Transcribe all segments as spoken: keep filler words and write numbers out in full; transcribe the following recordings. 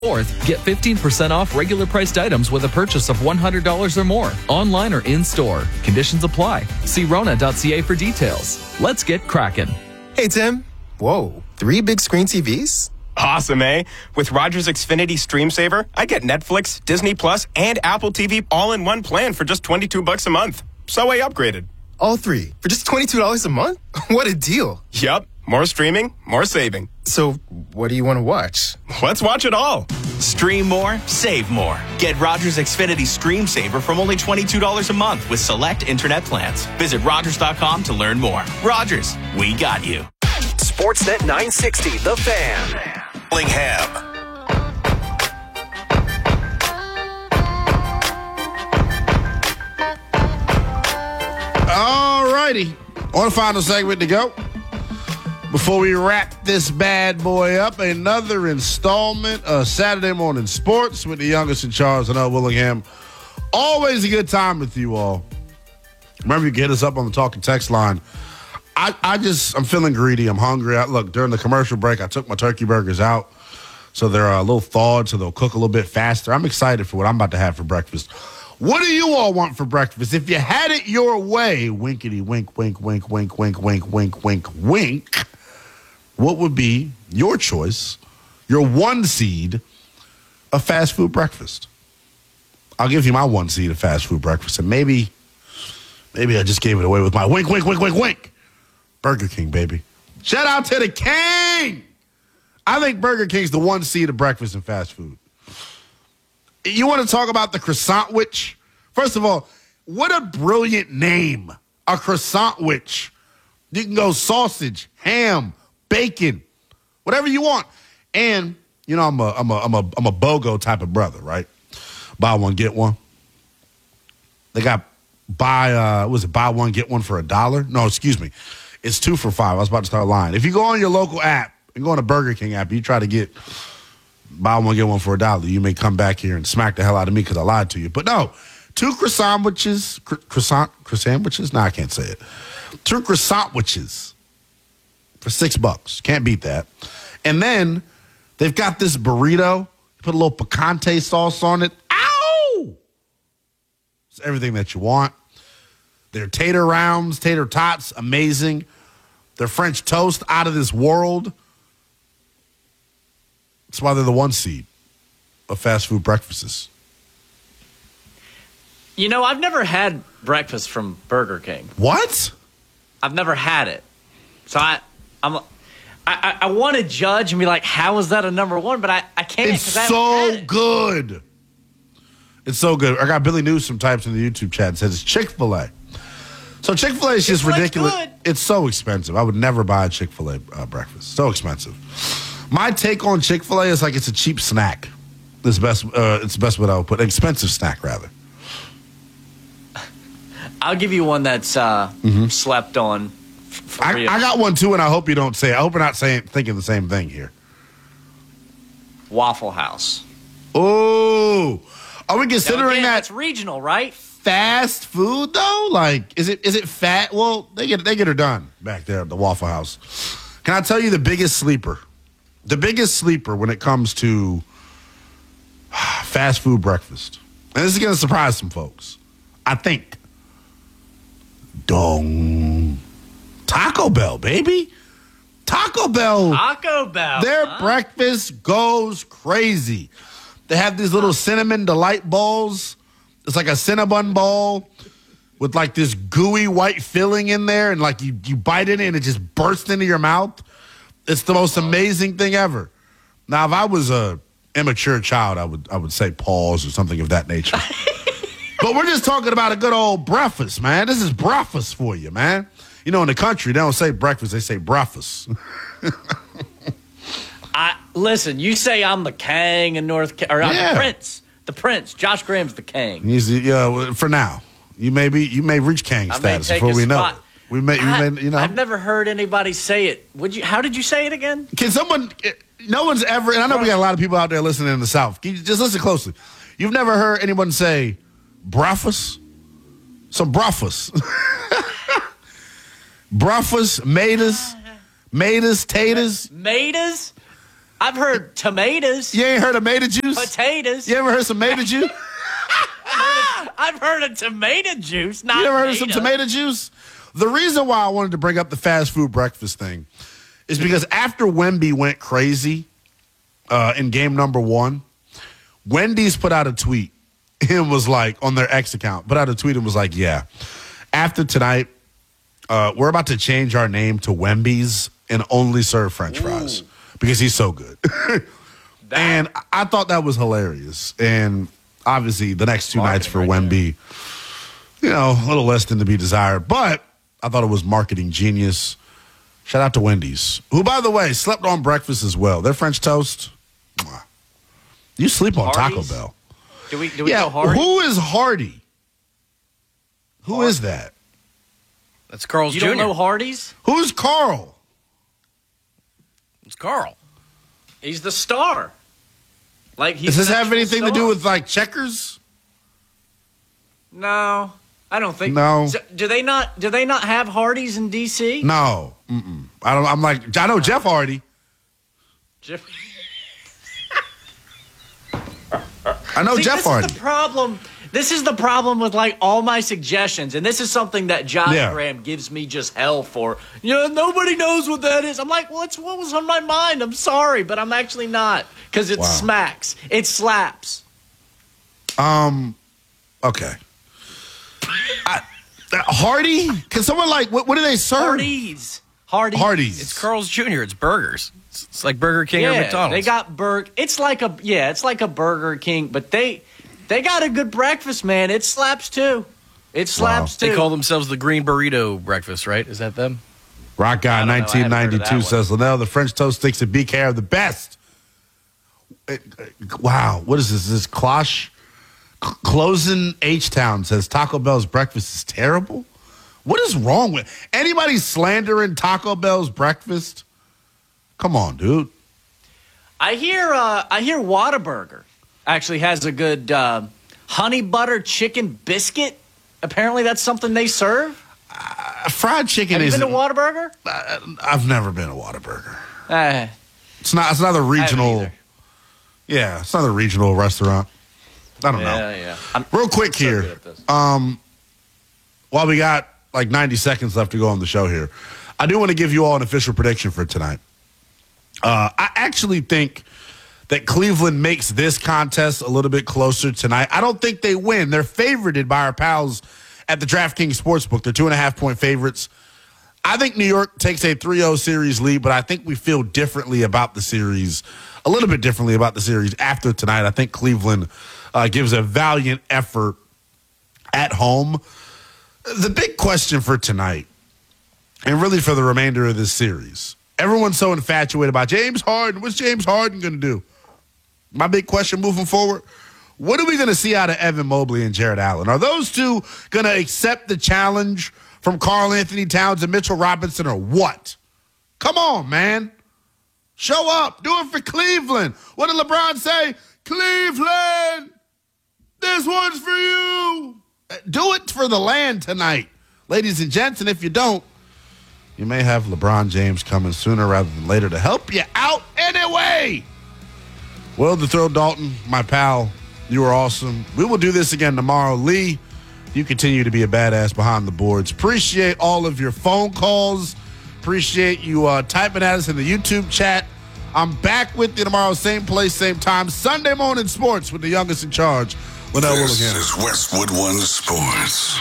Fourth, get fifteen percent off regular priced items with a purchase of one hundred dollars or more, online or in-store. Conditions apply. See Rona dot C A for details. Let's get cracking. Hey, Tim. Whoa, three big screen T Vs? Awesome, eh? With Rogers Xfinity Stream Saver, I get Netflix, Disney Plus, and Apple T V all in one plan for just twenty-two bucks a month. So I upgraded. All three for just twenty-two dollars a month? What a deal. Yup. More streaming, more saving. So, what do you want to watch? Let's watch it all. Stream more, save more. Get Rogers Xfinity Stream Saver from only twenty-two dollars a month with select internet plans. Visit Rogers dot com to learn more. Rogers, we got you. Sportsnet nine sixty, The Fan. Willingham. All righty. On the final segment to go. Before we wrap this bad boy up, another installment of Saturday Morning Sports with the youngest in Charles and L. Willingham. Always a good time with you all. Remember, you can hit us up on the talking text line. I, I just, I'm feeling greedy. I'm hungry. I, look, during the commercial break, I took my turkey burgers out, so they're a little thawed, so they'll cook a little bit faster. I'm excited for what I'm about to have for breakfast. What do you all want for breakfast? If you had it your way, winkety wink, wink, wink, wink, wink, wink, wink, wink, wink, what would be your choice, your one seed of fast food breakfast? I'll give you my one seed of fast food breakfast, and maybe, maybe I just gave it away with my wink, wink, wink, wink, wink. Burger King, baby. Shout out to the King. I think Burger King's the one seed of breakfast and fast food. You want to talk about the croissant witch? First of all, what a brilliant name, a croissant witch. You can go sausage, ham, bacon, whatever you want. And, you know, I'm a, I'm a, I'm a, I'm a BOGO type of brother, right? Buy one, get one. They got buy, uh, was it buy one, get one for a dollar? No, excuse me. It's two for five. I was about to start lying. If you go on your local app and go on the Burger King app, you try to get buy one, get one for a dollar, you may come back here and smack the hell out of me because I lied to you. But no, two croissant witches, cr- croissant, croissant witches? No, I can't say it. Two croissant witches for six bucks. Can't beat that. And then they've got this burrito. Put a little picante sauce on it. Ow! It's everything that you want. Their tater rounds, tater tots, amazing. Their French toast, out of this world. That's why they're the one seed of fast food breakfasts. You know, I've never had breakfast from Burger King. What? I've never had it. So I I'm, I, I, I want to judge and be like, how is that a number one? But I, I can't. It's I so it. good. It's so good. I got Billy Newsome types in the YouTube chat and says it's Chick-fil-A. So Chick-fil-A is just Chick-fil-A's ridiculous. good. It's so expensive. I would never buy a Chick-fil-A uh, breakfast. So expensive. My take on Chick-fil-A is like it's a cheap snack. It's best. Uh, it's the best way I would put it. Expensive snack, rather. I'll give you one that's uh, mm-hmm. slept on. For I, real. I got one too, and I hope you don't say it. I hope we're not saying thinking the same thing here. Waffle House. Oh, are we considering now again, that? That's regional, right? Fast food though, like is it is it fat? Well, they get they get her done back there at the Waffle House. Can I tell you the biggest sleeper? The biggest sleeper when it comes to fast food breakfast, and this is going to surprise some folks. I think Dong Taco Bell, baby, Taco Bell. Taco Bell. Their huh? breakfast goes crazy. They have these little cinnamon delight balls. It's like a Cinnabon ball with like this gooey white filling in there, and like you, you bite it and it just bursts into your mouth. It's the most amazing thing ever. Now, if I was a immature child, I would I would say pause or something of that nature. But we're just talking about a good old breakfast, man. This is breakfast for you, man. You know, in the country, they don't say breakfast, they say breakfast. I listen. You say I'm the Kang in North, Ca- or I'm Yeah. the Prince. The Prince. Josh Graham's the Kang. He's the, yeah, for now. You may be you may reach Kang I may status take before his we know spot. it. We may, I, we may, you know. I've never heard anybody say it. Would you? How did you say it again? Can someone? No one's ever, and I know we got a lot of people out there listening in the South. Can you just listen closely? You've never heard anyone say breakfast? Some breakfast. Breakfast, maters, maters, taters. Maters? I've heard tomatoes. You ain't heard of tomato juice? Potatoes. You ever heard some tomato juice? I've heard of tomato juice, not You ever heard of tomato. some tomato juice? The reason why I wanted to bring up the fast food breakfast thing is because after Wemby went crazy uh, in game number one, Wendy's put out a tweet and was like, on their X account, put out a tweet and was like, yeah, after tonight, uh, we're about to change our name to Wemby's and only serve French fries because he's so good. And I thought that was hilarious. And obviously the next two nights for Wemby, you know, a little less than to be desired. But I thought it was marketing genius. Shout out to Wendy's, who, by the way, slept on breakfast as well. Their French toast. Mwah. You sleep on Hardee's? Taco Bell. Do we, do we Yeah, go hard? who is Hardy? Who Hardy. is that? That's Carl's You Junior don't know Hardee's? Who's Carl? It's Carl. He's the star. Like he's Does this an have actual anything to star. do with, like, checkers? No, I don't think. No. So, do they not? Do they not have Hardee's in D C? No. Mm-mm. I don't, I'm like, I know Jeff Hardy. Jeff- I know See, Jeff this Hardy. is the problem. This is the problem with like all my suggestions, and this is something that John Yeah. Graham gives me just hell for. You know, nobody knows what that is. I'm like, well, it's what was on my mind. I'm sorry, but I'm actually not because it Wow. smacks. It slaps. Um, okay. I, uh, Hardy? Can someone like what? What do they serve? Hardee's. Hardee's. Hardee's. It's Carl's Junior It's burgers. It's, it's like Burger King Yeah, or McDonald's. they got burger. It's like a yeah, it's like a Burger King, but they they got a good breakfast, man. It slaps too. It slaps They too. call themselves the Green Burrito Breakfast, right? Is that them? Rock Guy I don't know. I nineteen haven't heard of ninety-two that says, Linnell, the French toast sticks at B K are the best. It- uh, wow. What is this? This Cloche? C- Closing H-Town says Taco Bell's breakfast is terrible. What is wrong with anybody slandering Taco Bell's breakfast? Come on, dude. I hear uh, I hear Whataburger actually has a good uh, honey butter chicken biscuit. Apparently, that's something they serve. Uh, fried chicken Have you is. been to Whataburger? uh, I've never been to Whataburger. Uh, It's not. It's not a regional. either. Yeah, it's not a regional restaurant. I don't know. yeah, yeah. I'm Real quick so here. good at this. Um, while we got like ninety seconds left to go on the show here, I do want to give you all an official prediction for tonight. Uh, I actually think that Cleveland makes this contest a little bit closer tonight. I don't think they win. They're favorited by our pals at the DraftKings Sportsbook. They're two and a half point favorites. I think New York takes a three oh series lead, but I think we feel differently about the series, a little bit differently about the series after tonight. I think Cleveland uh, gives a valiant effort at home. The big question for tonight, and really for the remainder of this series, everyone's so infatuated about James Harden. What's James Harden going to do? My big question moving forward, what are we going to see out of Evan Mobley and Jared Allen? Are those two going to accept the challenge from Karl Anthony Towns and Mitchell Robinson or what? Come on, man. Show up. Do it for Cleveland. What did LeBron say? Cleveland, this one's for you. Do it for the land tonight, ladies and gents. And if you don't, you may have LeBron James coming sooner rather than later to help you out anyway. Well, to throw Dalton, my pal, you were awesome. We will do this again tomorrow. Lee, you continue to be a badass behind the boards. Appreciate all of your phone calls. Appreciate you uh, typing at us in the YouTube chat. I'm back with you tomorrow, same place, same time. Sunday morning sports with the youngest in charge, Linnell This Willingham. is Westwood One Sports.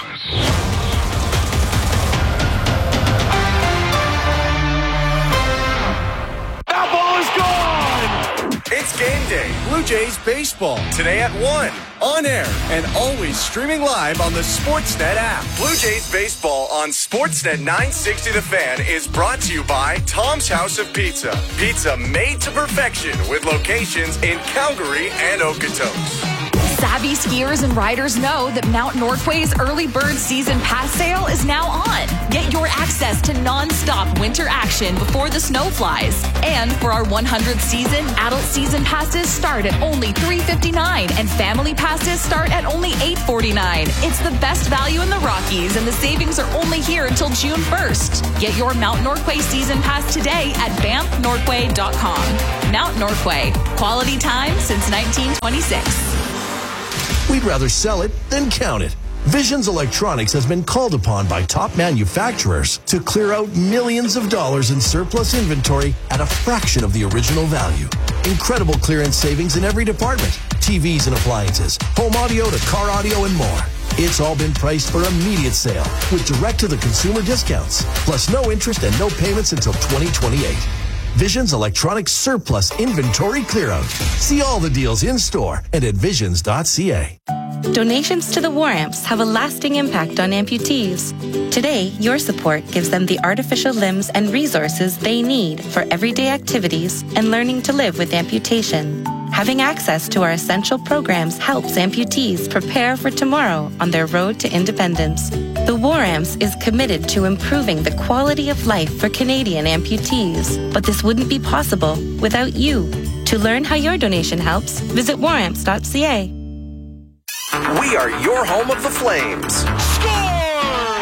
That ball is gone! It's game day. Blue Jays baseball. Today at one. On air and always streaming live on the Sportsnet app. Blue Jays baseball on Sportsnet nine sixty The Fan is brought to you by Tom's House of Pizza. Pizza made to perfection with locations in Calgary and Okotoks. Savvy skiers and riders know that Mount Norquay's early bird season pass sale is now on. Get your access to non-stop winter action before the snow flies. And for our one hundredth season, adult season passes start at only three dollars and fifty-nine cents and family passes start at only eight dollars and forty-nine cents. It's the best value in the Rockies, and the savings are only here until June first. Get your Mount Norquay season pass today at banff norquay dot com. Mount Norquay, quality time since nineteen twenty-six. We'd rather sell it than count it. Visions Electronics has been called upon by top manufacturers to clear out millions of dollars in surplus inventory at a fraction of the original value. Incredible clearance savings in every department. T Vs and appliances, home audio to car audio and more. It's all been priced for immediate sale with direct-to-the-consumer discounts, plus no interest and no payments until twenty twenty-eight. Visions Electronics Surplus Inventory Clearout. See all the deals in-store and at visions dot c a. Donations to the War Amps have a lasting impact on amputees. Today, your support gives them the artificial limbs and resources they need for everyday activities and learning to live with amputation. Having access to our essential programs helps amputees prepare for tomorrow on their road to independence. The War Amps is committed to improving the quality of life for Canadian amputees, but this wouldn't be possible without you. To learn how your donation helps, visit war amps dot c a. We are your home of the Flames. Scores!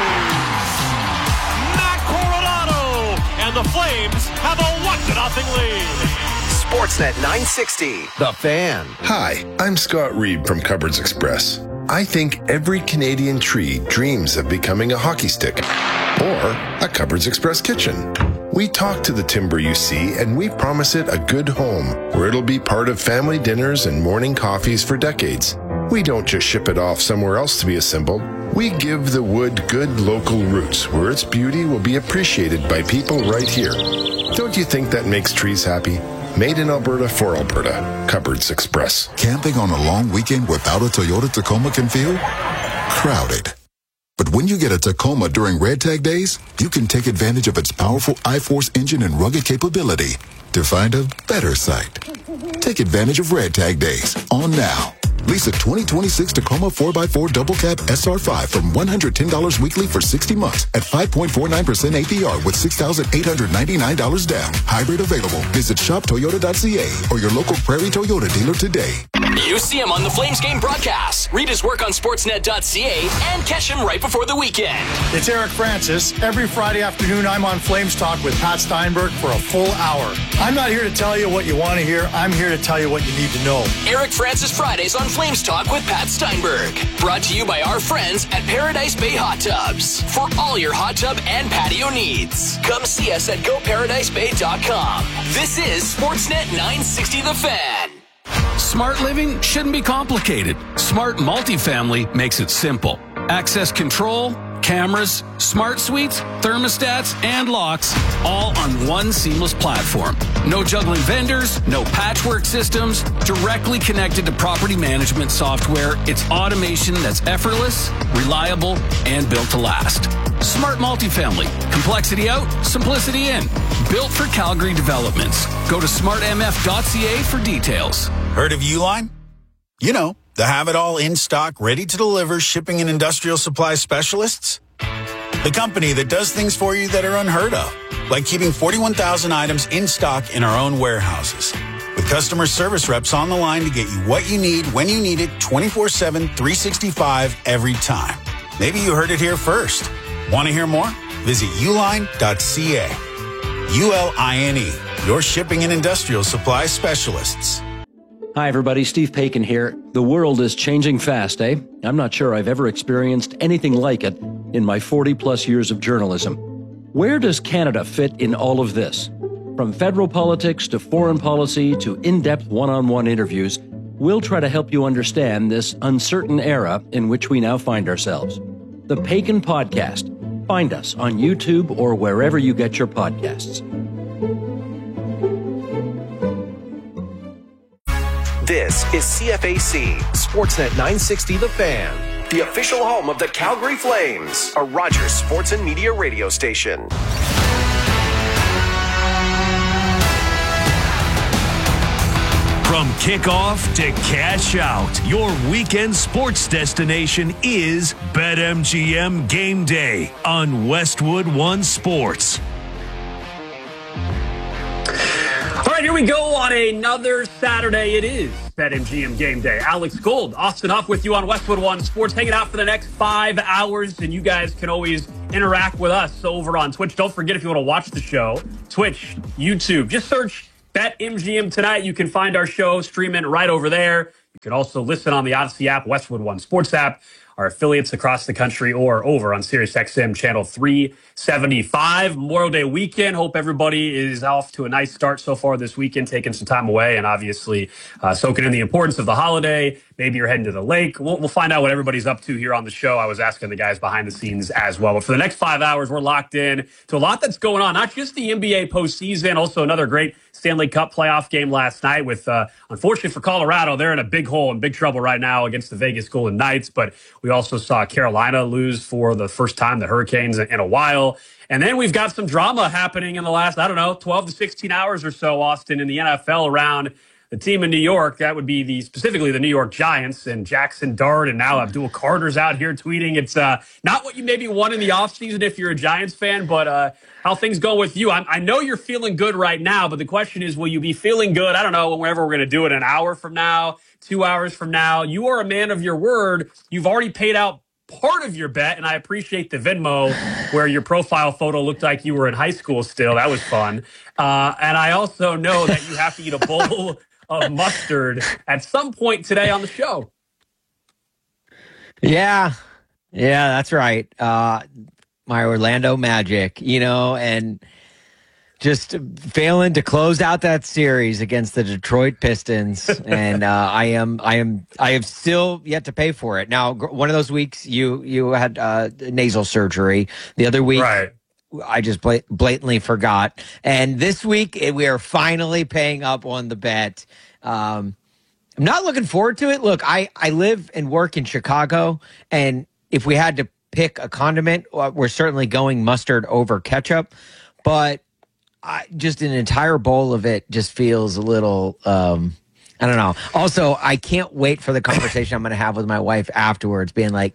Matt Coronado! And the Flames have a one to nothing lead. Sportsnet nine sixty, The Fan. Hi, I'm Scott Reed from Cupboards Express. I think every Canadian tree dreams of becoming a hockey stick or a Cupboards Express kitchen. We talk to the timber you see, and we promise it a good home where it'll be part of family dinners and morning coffees for decades. We don't just ship it off somewhere else to be assembled. We give the wood good local roots where its beauty will be appreciated by people right here. Don't you think that makes trees happy? Made in Alberta for Alberta. Cupboards Express. Camping on a long weekend without a Toyota Tacoma can feel crowded. But when you get a Tacoma during Red Tag Days, you can take advantage of its powerful I-Force engine and rugged capability to find a better site. Take advantage of Red Tag Days on now. Lease a twenty twenty-six Tacoma four by four Double Cab S R five from one hundred ten dollars weekly for sixty months at five point four nine percent A P R with six thousand eight hundred ninety-nine dollars down. Hybrid available. Visit shop toyota dot c a or your local Prairie Toyota dealer today. You see him on the Flames game broadcast. Read his work on sportsnet dot c a and catch him right before the weekend. It's Eric Francis. Every Friday afternoon, I'm on Flames Talk with Pat Steinberg for a full hour. I'm not here to tell you what you want to hear. I'm here to tell you what you need to know. Eric Francis Fridays on Flames Talk with Pat Steinberg. Brought to you by our friends at Paradise Bay Hot Tubs. For all your hot tub and patio needs, come see us at go paradise bay dot com. This is Sportsnet nine sixty The Fan. Smart living shouldn't be complicated. Smart Multifamily makes it simple. Access control, cameras, smart suites, thermostats, and locks, all on one seamless platform. No juggling vendors, no patchwork systems, directly connected to property management software. It's automation that's effortless, reliable, and built to last. Smart Multifamily. Complexity out, simplicity in. Built for Calgary developments. Go to smart m f dot c a for details. Heard of Uline? You know, the have-it-all in-stock, ready-to-deliver shipping and industrial supply specialists. The company that does things for you that are unheard of, like keeping forty-one thousand items in stock in our own warehouses. With customer service reps on the line to get you what you need, when you need it, twenty-four seven, three sixty-five, every time. Maybe you heard it here first. Want to hear more? Visit uline dot c a. U L I N E, your shipping and industrial supply specialists. Hi, everybody. Steve Paikin here. The world is changing fast, eh? I'm not sure I've ever experienced anything like it in my forty-plus years of journalism. Where does Canada fit in all of this? From federal politics to foreign policy to in-depth one-on-one interviews, we'll try to help you understand this uncertain era in which we now find ourselves. The Paikin Podcast. Find us on YouTube or wherever you get your podcasts. This is C F A C, Sportsnet nine sixty The Fan, the official home of the Calgary Flames, a Rogers Sports and Media radio station. From kickoff to cash out, your weekend sports destination is BetMGM Game Day on Westwood One Sports. All right, here we go on another Saturday. It is BetMGM Game Day. Alex Gold, Austin Huff with you on Westwood One Sports, hanging out for the next five hours, and you guys can always interact with us over on Twitch. Don't forget, if you want to watch the show, Twitch, YouTube, just search BetMGM Tonight. You can find our show streaming right over there. You can also listen on the Odyssey app, Westwood One Sports app, our affiliates across the country, or over on SiriusXM channel three seventy-five. Memorial Day weekend. Hope everybody is off to a nice start so far this weekend, taking some time away and obviously uh, soaking in the importance of the holiday. Maybe you're heading to the lake. We'll, we'll find out what everybody's up to here on the show. I was asking the guys behind the scenes as well. But for the next five hours, we're locked in to a lot that's going on, not just the N B A postseason, also another great Stanley Cup playoff game last night with, uh, unfortunately for Colorado, they're in a big hole and big trouble right now against the Vegas Golden Knights. But we also saw Carolina lose for the first time, the Hurricanes, in a while. And then we've got some drama happening in the last, I don't know, twelve to sixteen hours or so, Austin, in the N F L around the team in New York. That would be the specifically the New York Giants, and Jackson Dart, and now Abdul Carter's out here tweeting. It's uh, not what you maybe want in the offseason if you're a Giants fan, but uh, how things go with you. I, I know you're feeling good right now, but the question is, will you be feeling good, I don't know, whenever we're going to do it, an hour from now, two hours from now? You are a man of your word. You've already paid out part of your bet, and I appreciate the Venmo where your profile photo looked like you were in high school still. That was fun. Uh, and I also know that you have to eat a bowl of mustard at some point today on the show. Yeah, yeah, that's right. Uh, my Orlando Magic, you know, and just failing to close out that series against the Detroit Pistons, and uh, I am, I am, I have still yet to pay for it. Now, one of those weeks you you had uh, nasal surgery. The other week, right. I just blat- blatantly forgot. And this week, we are finally paying up on the bet. Um, I'm not looking forward to it. Look, I, I live and work in Chicago, and if we had to pick a condiment, we're certainly going mustard over ketchup. But I, just an entire bowl of it just feels a little, um, I don't know. Also, I can't wait for the conversation I'm going to have with my wife afterwards, being like,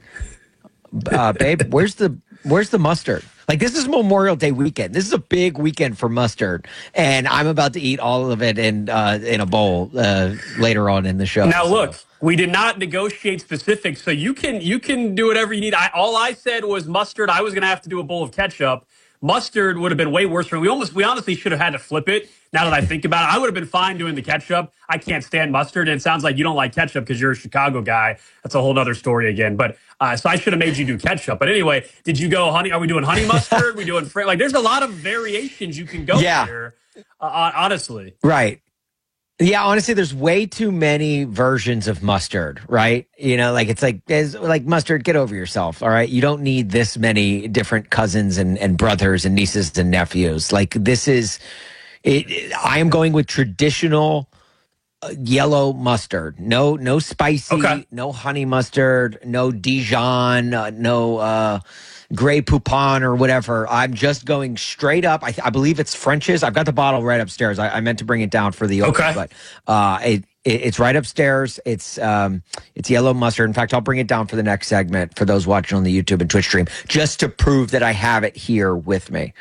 uh, babe, where's the where's the mustard? Like, this is Memorial Day weekend. This is a big weekend for mustard, and I'm about to eat all of it in uh, in a bowl uh, later on in the show. Now, so. look, we did not negotiate specifics, so you can you can do whatever you need. I, all I said was mustard. I was going to have to do a bowl of ketchup. Mustard would have been way worse for me. We almost, we honestly should have had to flip it. Now that I think about it, I would have been fine doing the ketchup. I can't stand mustard, and it sounds like you don't like ketchup because you're a Chicago guy. That's a whole other story again. But uh, so I should have made you do ketchup. But anyway, did you go honey? Are we doing honey mustard? Are we doing fr- like? There's a lot of variations you can go yeah. here. Uh, honestly, right. Yeah, honestly, there's way too many versions of mustard, right? You know, like it's like it's like mustard, get over yourself, all right? You don't need this many different cousins and, and brothers and nieces and nephews. Like this is, it, it, I am going with traditional uh, yellow mustard. No, no spicy, okay. No honey mustard, no Dijon, uh, no uh, Grey Poupon or whatever. I'm just going straight up. I, th- I believe it's French's. I've got the bottle right upstairs. I, I meant to bring it down for the open, okay. but uh, it, it, it's right upstairs. It's um, it's yellow mustard. In fact, I'll bring it down for the next segment for those watching on the YouTube and Twitch stream, just to prove that I have it here with me.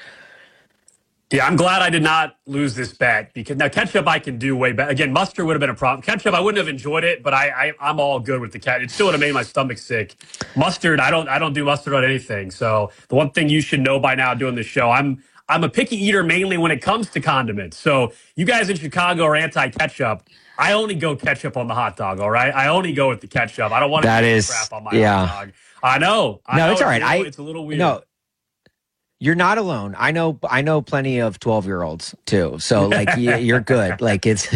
Yeah, I'm glad I did not lose this bet because now ketchup I can do way better. Again, mustard would have been a problem. Ketchup I wouldn't have enjoyed it, but I, I I'm all good with the ketchup. It still would have made my stomach sick. Mustard, I don't I don't do mustard on anything. So the one thing you should know by now doing this show, I'm I'm a picky eater mainly when it comes to condiments. So you guys in Chicago are anti-ketchup. I only go ketchup on the hot dog. All right, I only go with the ketchup. I don't want to that is crap on my yeah. hot dog. I know. I no, know it's all right. It's a little, I it's a little weird. No. You're not alone. I know. I know plenty of twelve-year-olds too. So, like, you, you're good. Like, it's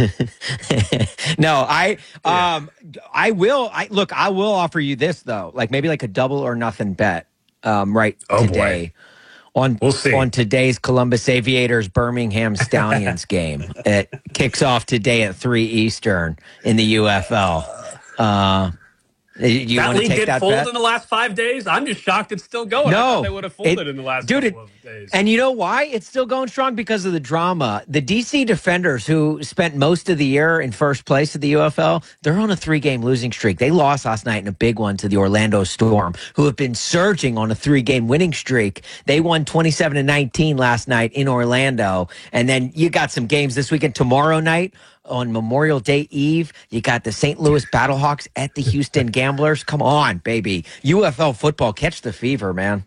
no. I um. I will. I look. I will offer you this though. Like, maybe like a double or nothing bet. Um. Right oh, today. Boy. On we'll see. on today's Columbus Aviators Birmingham Stallions game. It kicks off today at three Eastern in the U F L. Uh. You that want to league take did that fold bet? in the last five days. I'm just shocked it's still going. No, I thought they would have folded it, in the last dude, couple it, of days. And you know why it's still going strong? Because of the drama. The D C Defenders, who spent most of the year in first place at the U F L, they're on a three-game losing streak. They lost last night in a big one to the Orlando Storm, who have been surging on a three-game winning streak. They won twenty-seven to nineteen last night in Orlando. And then you got some games this weekend. Tomorrow night, on Memorial Day Eve, you got the Saint Louis Battlehawks at the Houston Gamblers. Come on, baby. U F L football, catch the fever, man.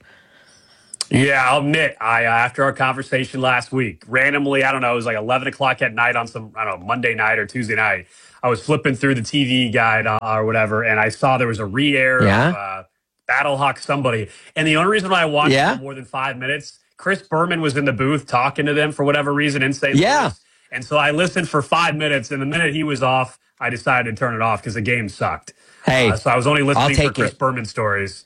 Yeah, I'll admit, I uh, after our conversation last week, randomly, I don't know, it was like eleven o'clock at night on some, I don't know, Monday night or Tuesday night. I was flipping through the T V guide uh, or whatever, and I saw there was a re-air yeah? of uh, Battlehawk somebody. And the only reason why I watched yeah? it for more than five minutes, Chris Berman was in the booth talking to them for whatever reason in Saint Yeah. Louis. And so I listened for five minutes, and the minute he was off, I decided to turn it off because the game sucked. Hey, uh, so I was only listening I'll take for Chris it. Berman stories.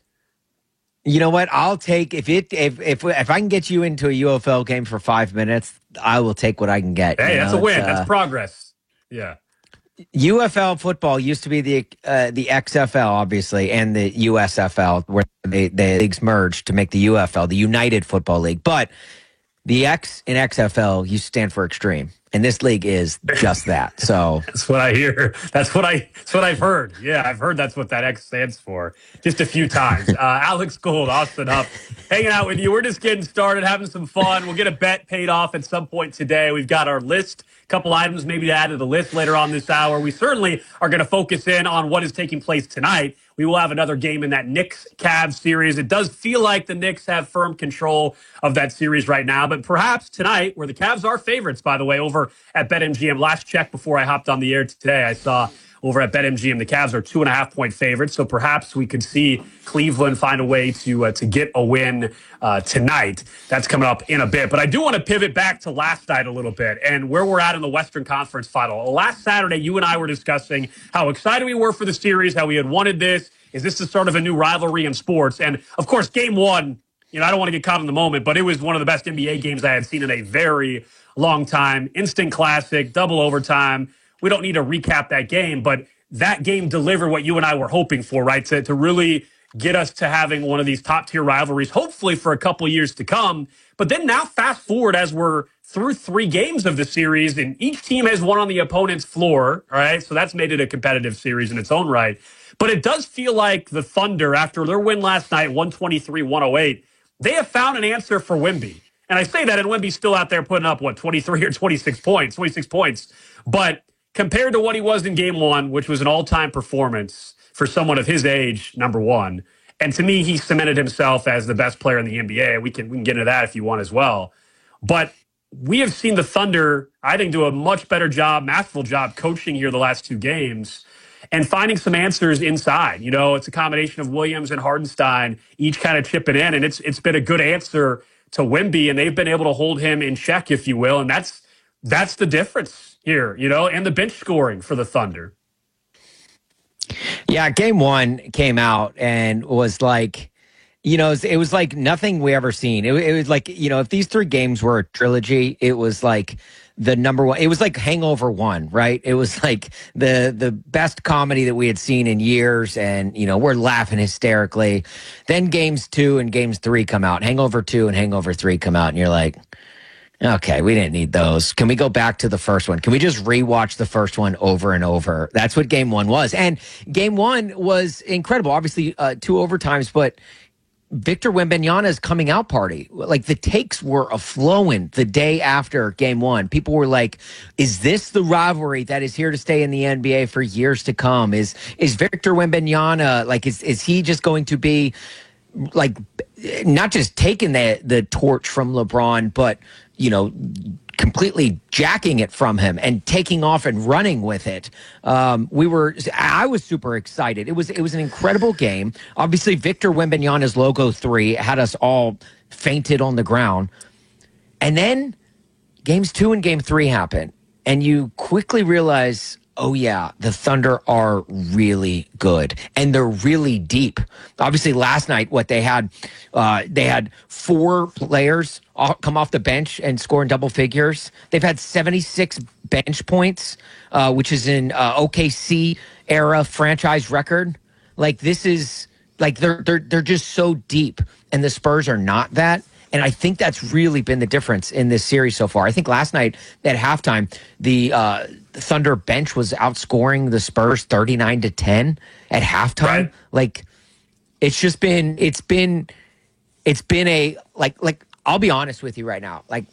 You know what? I'll take if it if if if I can get you into a U F L game for five minutes, I will take what I can get. Hey, you that's know? a win. Uh, That's progress. Yeah. U F L football used to be the uh, the X F L, obviously, and the U S F L, where they, the leagues merged to make the U F L, the United Football League. But the X in X F L used to stand for extreme, and this league is just that. So that's what I hear. That's what I. That's what I've heard. Yeah, I've heard that's what that X stands for. Just a few times. Uh, Alex Gold, Austin Huff, hanging out with you. We're just getting started, having some fun. We'll get a bet paid off at some point today. We've got our list. Couple items maybe to add to the list later on this hour. We certainly are going to focus in on what is taking place tonight. We will have another game in that Knicks-Cavs series. It does feel like the Knicks have firm control of that series right now, but perhaps tonight, where the Cavs are favorites, by the way, over at BetMGM. Last check before I hopped on the air today, I saw over at BetMGM, the Cavs are two and a half point favorites. So perhaps we could see Cleveland find a way to uh, to get a win uh, tonight. That's coming up in a bit. But I do want to pivot back to last night a little bit and where we're at in the Western Conference final. Last Saturday, you and I were discussing how excited we were for the series, how we had wanted this. Is this the start of a new rivalry in sports? And of course, game one, you know, I don't want to get caught in the moment, but it was one of the best N B A games I had seen in a very long time. Instant classic, double overtime. We don't need to recap that game, but that game delivered what you and I were hoping for, right? To, to really get us to having one of these top-tier rivalries, hopefully for a couple of years to come. But then now fast forward as we're through three games of the series, and each team has won on the opponent's floor, all right? So that's made it a competitive series in its own right. But it does feel like the Thunder, after their win last night, one twenty-three one oh eight, they have found an answer for Wemby. And I say that, and Wemby's still out there putting up, what, twenty-three or twenty-six points, twenty-six points. But compared to what he was in game one, which was an all-time performance for someone of his age, number one. And to me, he cemented himself as the best player in the N B A. We can, we can get into that if you want as well. But we have seen the Thunder, I think, do a much better job, masterful job coaching here the last two games and finding some answers inside. You know, it's a combination of Williams and Hardenstein, each kind of chipping in. And it's it's been a good answer to Wemby, and they've been able to hold him in check, if you will. And that's that's the difference here, you know, and the bench scoring for the Thunder. Yeah, game one came out and was like, you know, it was, it was like nothing we ever seen. It, it was like, you know, if these three games were a trilogy, it was like the number one. It was like Hangover One, right? It was like the the best comedy that we had seen in years, and you know, we're laughing hysterically. Then games two and games three come out. Hangover Two and Hangover Three come out, and you're like, okay, we didn't need those. Can we go back to the first one? Can we just rewatch the first one over and over? That's what game one was. And game one was incredible. Obviously, uh, two overtimes, but Victor Wembanyama's coming out party, like the takes were a-flowing the day after game one. People were like, is this the rivalry that is here to stay in the N B A for years to come? Is is Victor Wembanyama, like, is, is he just going to be like not just taking the the torch from LeBron, but you know, completely jacking it from him and taking off and running with it. Um, we were, I was super excited. It was, it was an incredible game. Obviously, Victor Wembanyama's logo three had us all fainted on the ground. And then games two and game three happen, and you quickly realize, oh yeah, the Thunder are really good, and they're really deep. Obviously, last night, what they had, uh, they had four players come off the bench and score in double figures. They've had seventy-six bench points, uh, which is an uh, O K C era franchise record. Like this is like they're they're they're just so deep, and the Spurs are not that. And I think that's really been the difference in this series so far. I think last night at halftime, the uh, Thunder bench was outscoring the Spurs thirty-nine to ten at halftime. Right. Like it's just been it's been it's been a like like I'll be honest with you right now. Like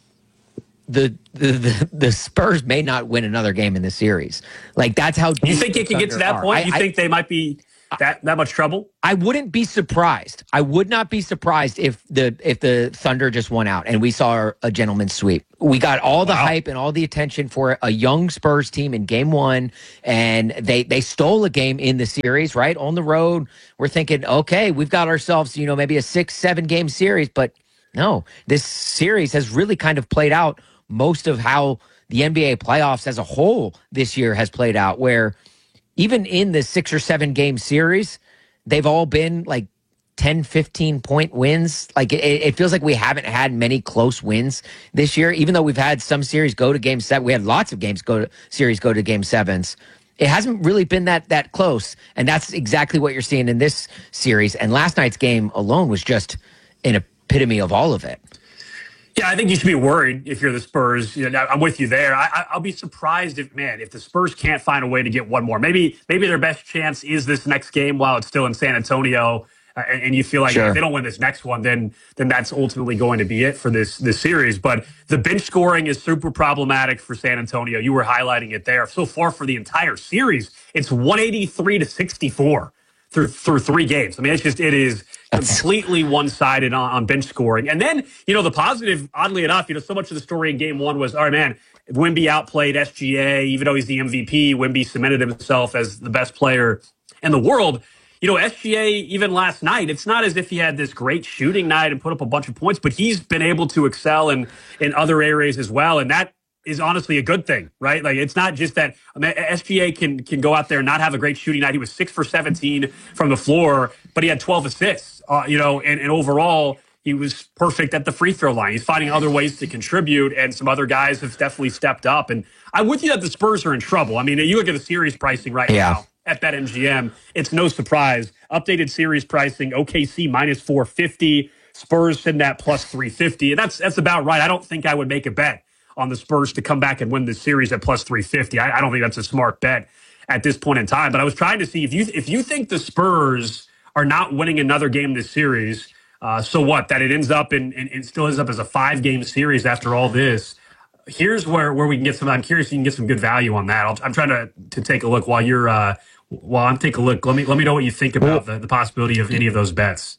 the the the, the Spurs may not win another game in this series. Like that's how you think it can get to that are. point? You I, think they might be that that much trouble? I wouldn't be surprised. I would not be surprised if the if the Thunder just won out and we saw a gentleman's sweep. We got all the wow. hype and all the attention for a young Spurs team in game one, and they they stole a game in the series, right? On the road. We're thinking, okay, we've got ourselves, you know, maybe a six, seven game series, but no, this series has really kind of played out most of how the N B A playoffs as a whole this year has played out, where even in the six or seven game series, they've all been like ten, fifteen point wins. Like it, it feels like we haven't had many close wins this year, even though we've had some series go to game seven. We had lots of games go to series go to game sevens. It hasn't really been that that close. And that's exactly what you're seeing in this series. And last night's game alone was just an epitome of all of it. Yeah, I think you should be worried if you're the Spurs. You know, I'm with you there. I, I'll be surprised if, man, if the Spurs can't find a way to get one more. Maybe maybe their best chance is this next game while it's still in San Antonio, uh, and, and you feel like sure. if they don't win this next one, then then that's ultimately going to be it for this this series. But the bench scoring is super problematic for San Antonio. You were highlighting it there. So far for the entire series, it's one eighty-three to sixty-four through through three games. I mean, it's just it is. completely one-sided on, on bench scoring. And then, you know, the positive, oddly enough, you know, so much of the story in game one was, all right, man, Wemby outplayed S G A, even though he's the M V P. Wemby cemented himself as the best player in the world. You know, S G A, even last night, it's not as if he had this great shooting night and put up a bunch of points, but he's been able to excel in, in other areas as well. And that is honestly a good thing, right? Like, it's not just that I mean, S G A can can go out there and not have a great shooting night. He was six for seventeen from the floor, but he had twelve assists, uh, you know, and, and overall, he was perfect at the free throw line. He's finding other ways to contribute, and some other guys have definitely stepped up. And I'm with you that the Spurs are in trouble. I mean, you look at the series pricing right yeah. now at BetMGM, it's no surprise. Updated series pricing, O K C minus four fifty, Spurs sitting at plus three fifty, and that's that's about right. I don't think I would make a bet on the Spurs to come back and win this series at plus three fifty. I, I don't think that's a smart bet at this point in time. But I was trying to see if you if you think the Spurs are not winning another game this series, uh, so what? That it ends up in, in it still ends up as a five game series after all this. Here's where, where we can get some. I'm curious if you can get some good value on that. I'll, I'm trying to to take a look while you're uh, while I'm taking a look. Let me let me know what you think about the, the possibility of any of those bets.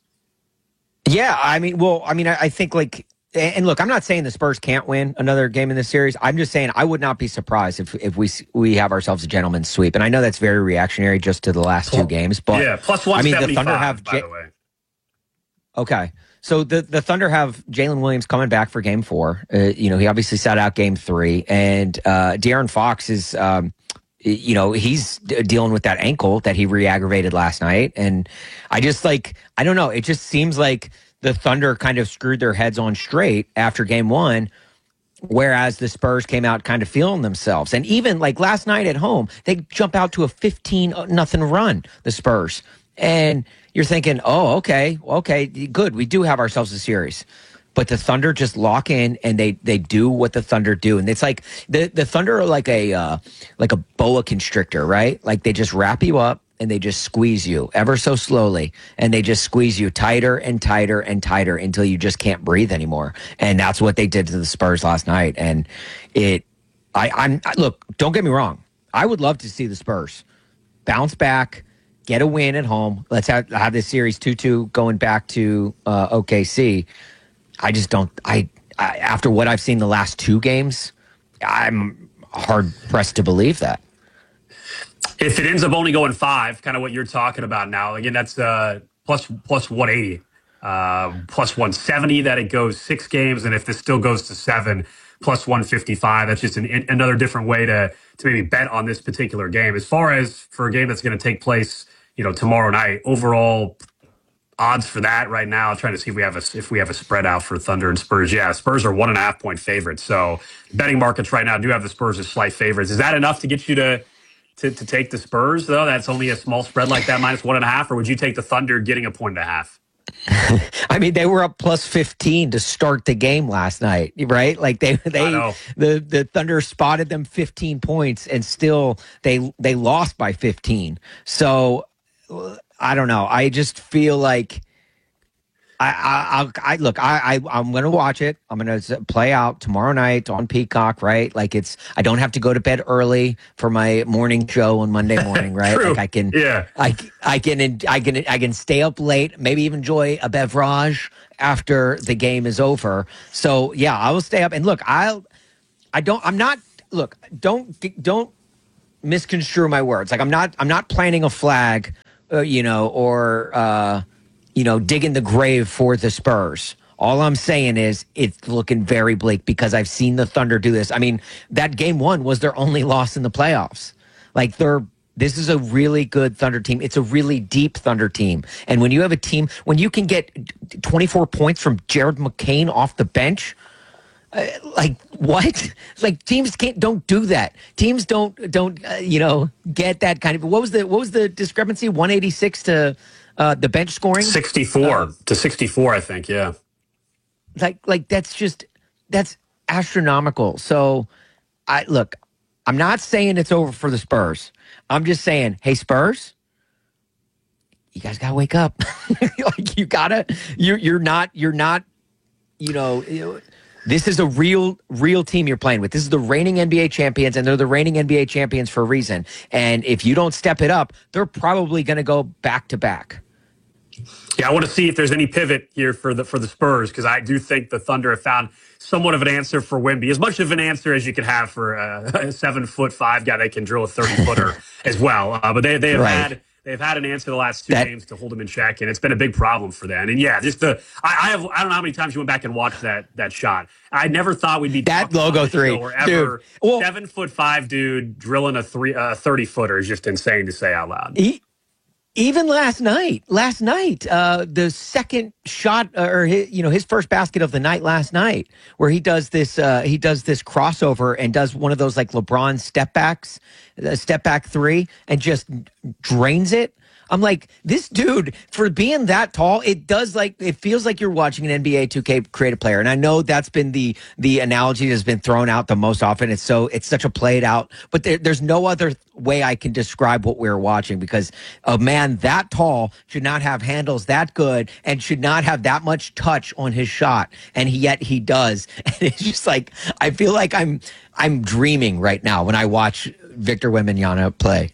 Yeah, I mean, well, I mean, I, I think like. And look, I'm not saying the Spurs can't win another game in this series. I'm just saying I would not be surprised if if we we have ourselves a gentleman's sweep. And I know that's very reactionary just to the last two games, but yeah, plus one. I mean, the Thunder have. By J- the way. Okay, so the the Thunder have Jalen Williams coming back for Game Four. Uh, you know, he obviously sat out Game Three, and uh, De'Aaron Fox is. Um, you know, he's dealing with that ankle that he re-aggravated last night, and I just like I don't know. It just seems like the Thunder kind of screwed their heads on straight after game one, whereas the Spurs came out kind of feeling themselves. And even like last night at home, they jump out to a fifteen nothing run, the Spurs. And you're thinking, oh, okay, okay, good. We do have ourselves a series. But the Thunder just lock in and they they do what the Thunder do. And it's like the, the Thunder are like a uh, like a boa constrictor, right? Like they just wrap you up and they just squeeze you ever so slowly, and they just squeeze you tighter and tighter and tighter until you just can't breathe anymore. And that's what they did to the Spurs last night. And it, I, I'm I, look, don't get me wrong. I would love to see the Spurs bounce back, get a win at home. Let's have, have this series two two going back to uh, O K C. I just don't. I, I after what I've seen the last two games, I'm hard pressed to believe that. If it ends up only going five, kind of what you're talking about now, again, that's uh, plus plus one eighty, uh, plus one seventy that it goes six games, and if this still goes to seven, plus one fifty-five. That's just an, another different way to to maybe bet on this particular game. As far as for a game that's going to take place, you know, tomorrow night, overall odds for that right now, I'm trying to see if we have a if we have a spread out for Thunder and Spurs. Yeah, Spurs are one and a half point favorites. So betting markets right now do have the Spurs as slight favorites. Is that enough to get you to to, to take the Spurs, though? That's only a small spread like that, minus one and a half, or would you take the Thunder getting a point and a half? I mean, they were up plus fifteen to start the game last night, right? Like they, they, the the Thunder spotted them fifteen points, and still they they lost by fifteen. So I don't know. I just feel like I I, I, I look. I, I I'm going to watch it. I'm going to play out tomorrow night on Peacock, right? Like it's. I don't have to go to bed early for my morning show on Monday morning, right? True. Like I can. Yeah. I I can I can I can stay up late, maybe even enjoy a beverage after the game is over. So yeah, I will stay up and look. I'll. I don't. I'm not. Look. Don't don't misconstrue my words. Like I'm not. I'm not planting a flag, uh, you know, or. Uh, you know, digging the grave for the Spurs. All I'm saying is it's looking very bleak because I've seen the Thunder do this. I mean, that game one was their only loss in the playoffs. Like they're, this is a really good Thunder team. It's a really deep Thunder team. And when you have a team, when you can get twenty-four points from Jared McCain off the bench, uh, like what? Like teams can't, don't do that. Teams don't, don't, uh, you know, get that kind of, what was the, what was the discrepancy? one eighty-six to, Uh, the bench scoring sixty-four uh, to sixty-four, I think. Yeah, like like that's just that's astronomical. So, I look, I'm not saying it's over for the Spurs. I'm just saying, hey Spurs, you guys gotta wake up. Like you gotta, you're you're not you're not, you know. You know this is a real, real team you're playing with. This is the reigning N B A champions, and they're the reigning N B A champions for a reason. And if you don't step it up, they're probably going to go back to back. Yeah, I want to see if there's any pivot here for the for the Spurs, because I do think the Thunder have found somewhat of an answer for Wemby, as much of an answer as you could have for a, a seven foot five guy that can drill a thirty footer as well. Uh, but they they have right. had. They've had an answer the last two that, games to hold him in check, and it's been a big problem for them. And yeah, just the I, I have I don't know how many times you went back and watched that that shot. I never thought we'd be that logo three, or ever dude. Well, seven foot five dude drilling a three uh, thirty footer is just insane to say out loud. He, even last night, last night, uh, the second shot uh, or his, you know his first basket of the night last night, where he does this uh, he does this crossover and does one of those like LeBron step backs, uh, step back three, and just drains it. I'm like, this dude, for being that tall, it does like, it feels like you're watching an N B A two K creative player. And I know that's been the the analogy that's been thrown out the most often. It's so, it's such a played out, but there, there's no other way I can describe what we're watching, because a man that tall should not have handles that good and should not have that much touch on his shot. And he, yet he does. And it's just like, I feel like I'm, I'm dreaming right now when I watch Victor Wembanyama play.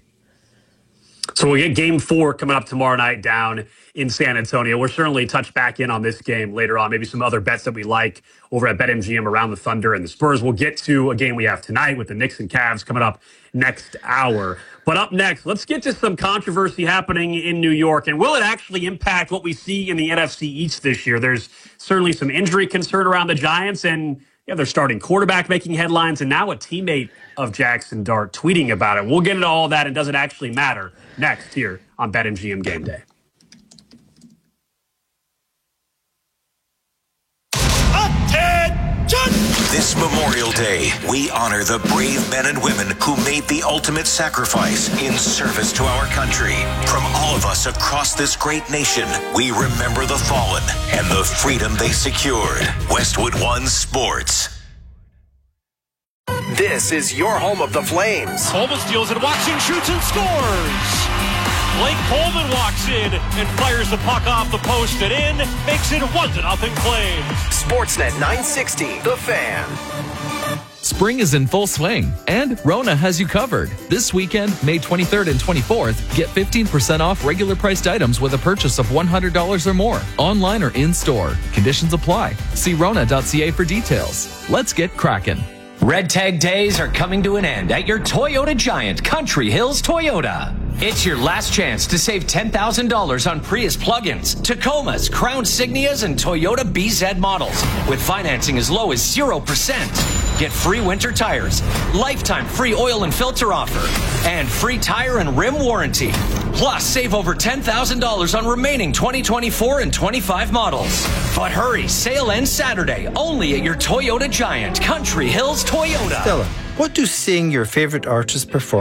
So we'll get game four coming up tomorrow night down in San Antonio. We'll certainly touch back in on this game later on, maybe some other bets that we like over at BetMGM around the Thunder and the Spurs. We'll get to a game we have tonight with the Knicks and Cavs coming up next hour. But up next, let's get to some controversy happening in New York. And will it actually impact what we see in the N F C East this year? There's certainly some injury concern around the Giants, and yeah, they're starting quarterback making headlines, and now a teammate of Jackson Dart tweeting about it. We'll get into all that, and does it actually matter? Next here on BetMGM Game Day. Attention! This Memorial Day, we honor the brave men and women who made the ultimate sacrifice in service to our country. From all of us across this great nation, we remember the fallen and the freedom they secured. Westwood One Sports. This is your home of the Flames. Coleman steals it, walks in, shoots, and scores. Blake Coleman walks in and fires the puck off the post and in, makes it one to nothing Flames. Sportsnet nine sixty, The Fan. Spring is in full swing, and Rona has you covered. This weekend, May twenty-third and twenty-fourth, get fifteen percent off regular priced items with a purchase of one hundred dollars or more, online or in-store. Conditions apply. See Rona dot C A for details. Let's get cracking. Red Tag Days are coming to an end at your Toyota Giant, Country Hills Toyota. It's your last chance to save ten thousand dollars on Prius plug-ins, Tacomas, Crown Signias, and Toyota B Z models with financing as low as zero percent. Get free winter tires, lifetime free oil and filter offer, and free tire and rim warranty. Plus, save over ten thousand dollars on remaining twenty twenty-four and twenty-five models. But hurry, sale ends Saturday, only at your Toyota Giant, Country Hills Toyota. Stella, what do seeing your favorite artist perform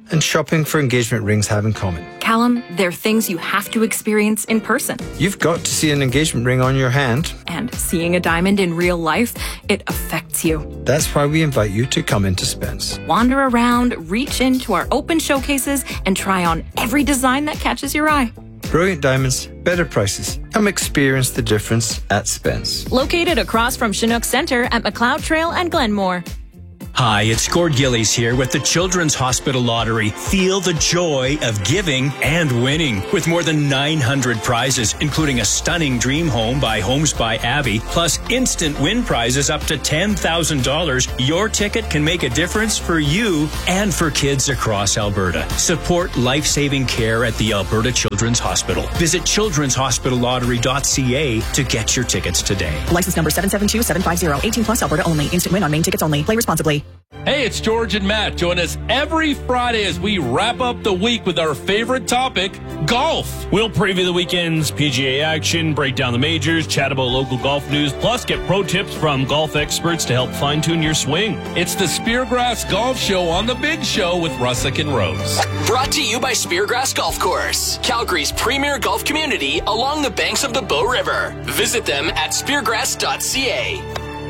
and shopping for engagement rings have in common? Callum, they're things you have to experience in person. You've got to see an engagement ring on your hand. And seeing a diamond in real life, it affects you. That's why we invite you to come into Spence. Wander around, reach into our open showcases, and try on every design that catches your eye. Brilliant diamonds, better prices. Come experience the difference at Spence. Located across from Chinook Center at McLeod Trail and Glenmore. Hi, it's Gord Gillies here with the Children's Hospital Lottery. Feel the joy of giving and winning. With more than nine hundred prizes, including a stunning dream home by Homes by Abby, plus instant win prizes up to ten thousand dollars, your ticket can make a difference for you and for kids across Alberta. Support life-saving care at the Alberta Children's Hospital. Visit children's hospital lottery dot c a to get your tickets today. License number seven seven two seven five zero. eighteen plus Alberta only. Instant win on main tickets only. Play responsibly. Hey, it's George and Matt. Join us every Friday as we wrap up the week with our favorite topic, golf. We'll preview the weekend's P G A action, break down the majors, chat about local golf news, plus get pro tips from golf experts to help fine-tune your swing. It's the Speargrass Golf Show on The Big Show with Russick and Rose. Brought to you by Speargrass Golf Course, Calgary's premier golf community along the banks of the Bow River. Visit them at speargrass dot c a.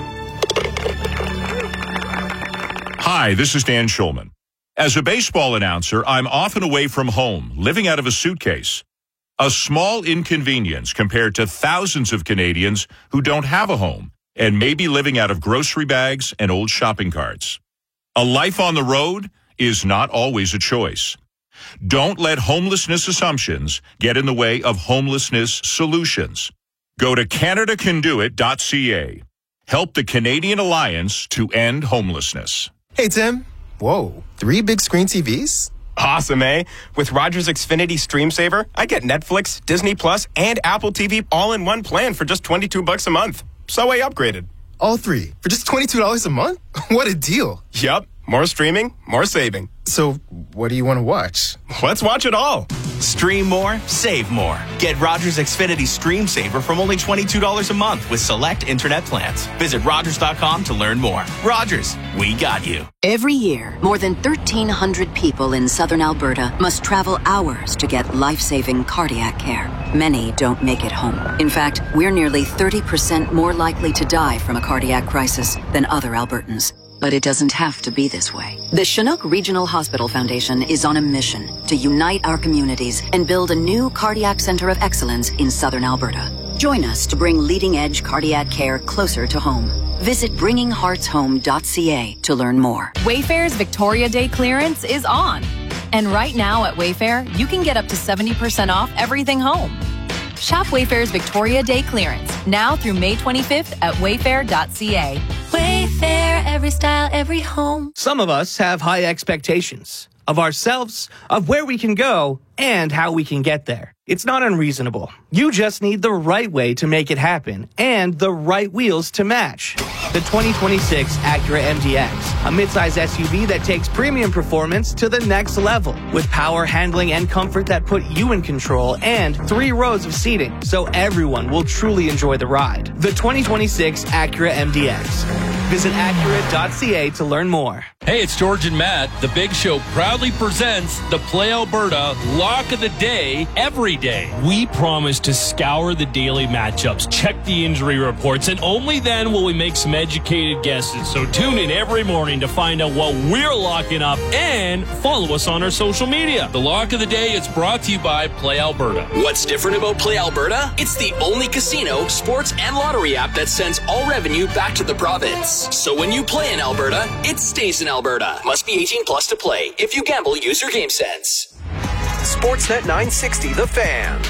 Hi, this is Dan Schulman. As a baseball announcer, I'm often away from home, living out of a suitcase. A small inconvenience compared to thousands of Canadians who don't have a home and may be living out of grocery bags and old shopping carts. A life on the road is not always a choice. Don't let homelessness assumptions get in the way of homelessness solutions. Go to canada can do it dot c a. Help the Canadian Alliance to End Homelessness. Hey, Tim. Whoa, three big screen T Vs? Awesome, eh? With Rogers Xfinity Stream Saver, I get Netflix, Disney Plus, and Apple T V all in one plan for just twenty-two bucks a month. So I upgraded. All three for just twenty-two dollars a month? What a deal. Yup. More streaming, more saving. So what do you want to watch? Let's watch it all. Stream more, save more. Get Rogers Xfinity Stream Saver from only twenty-two dollars a month with select internet plans. Visit rogers dot com to learn more. Rogers, we got you. Every year, more than thirteen hundred people in southern Alberta must travel hours to get life-saving cardiac care. Many don't make it home. In fact, we're nearly thirty percent more likely to die from a cardiac crisis than other Albertans. But it doesn't have to be this way. The Chinook Regional Hospital Foundation is on a mission to unite our communities and build a new cardiac center of excellence in southern Alberta. Join us to bring leading-edge cardiac care closer to home. Visit bringing hearts home dot c a to learn more. Wayfair's Victoria Day clearance is on. And right now at Wayfair, you can get up to seventy percent off everything home. Shop Wayfair's Victoria Day clearance now through May twenty-fifth at wayfair dot c a. Wayfair, every style, every home. Some of us have high expectations of ourselves, of where we can go, and how we can get there. It's not unreasonable. You just need the right way to make it happen and the right wheels to match. The twenty twenty-six Acura M D X, a midsize S U V that takes premium performance to the next level with power, handling, and comfort that put you in control and three rows of seating so everyone will truly enjoy the ride. The twenty twenty-six Acura M D X. Visit acura dot c a to learn more. Hey, it's George and Matt. The Big Show proudly presents the Play Alberta Lock of the Day every day. We promise to scour the daily matchups, check the injury reports, and only then will we make some educated guesses. So tune in every morning to find out what we're locking up and follow us on our social media. The Lock of the Day is brought to you by Play Alberta. What's different about Play Alberta? It's the only casino, sports, and lottery app that sends all revenue back to the province. So when you play in Alberta, it stays in Alberta. Must be eighteen plus to play. If you gamble, use your game sense. Sportsnet nine sixty, The Fan.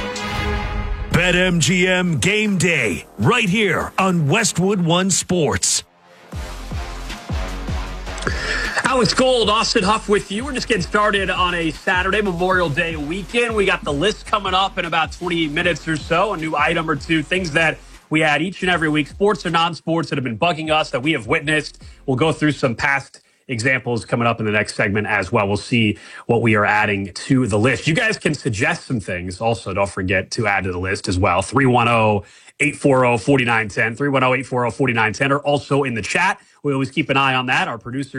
BetMGM Game Day, right here on Westwood One Sports. Alex Gold, Austin Huff with you. We're just getting started on a Saturday, Memorial Day weekend. We got the list coming up in about twenty minutes or so, a new item or two, things that we add each and every week, sports or non-sports that have been bugging us that we have witnessed. We'll go through some past examples coming up in the next segment as well. We'll see what we are adding to the list. You guys can suggest some things. Also, don't forget to add to the list as well. three one zero, eight four zero, four nine one zero, three one zero, eight four zero, four nine one zero, or also in the chat. We always keep an eye on that. Our producers